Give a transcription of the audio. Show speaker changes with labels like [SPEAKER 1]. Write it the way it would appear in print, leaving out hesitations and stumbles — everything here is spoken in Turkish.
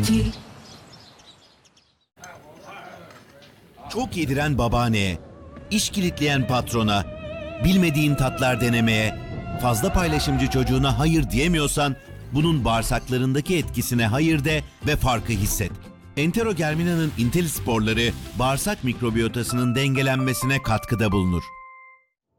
[SPEAKER 1] Stil.
[SPEAKER 2] Çok yediren babaanneye, iş kilitleyen patrona, bilmediğin tatlar denemeye, fazla paylaşımcı çocuğuna hayır diyemiyorsan, bunun bağırsaklarındaki etkisine hayır de ve farkı hisset. Enterogermina'nın IntelliSporları bağırsak mikrobiyotasının dengelenmesine katkıda bulunur.